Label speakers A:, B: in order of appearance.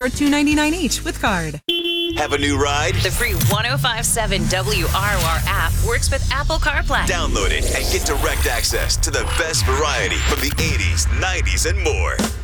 A: for $2.99 each with card.
B: Have a new ride?
C: The free 105.7 WROR app works with Apple CarPlay.
B: Download it and get direct access to the best variety from the 80s, 90s, and more.